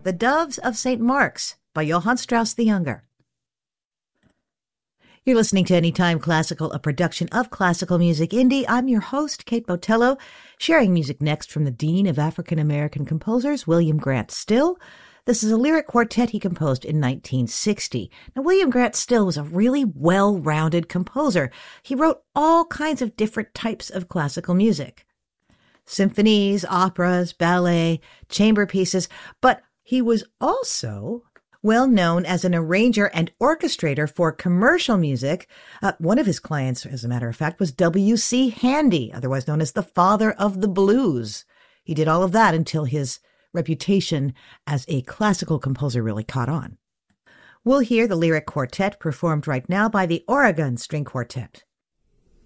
The Doves of St. Mark's by Johann Strauss the Younger. You're listening to Anytime Classical, a production of Classical Music Indie. I'm your host, Kate Botello, sharing music next from the Dean of African American Composers, William Grant Still. This is a lyric quartet he composed in 1960. Now, William Grant Still was a really well-rounded composer. He wrote all kinds of different types of classical music. Symphonies, operas, ballet, chamber pieces, but he was also well known as an arranger and orchestrator for commercial music. One of his clients, as a matter of fact, was W.C. Handy, otherwise known as the father of the blues. He did all of that until his reputation as a classical composer really caught on. We'll hear the lyric quartet performed right now by the Oregon String Quartet.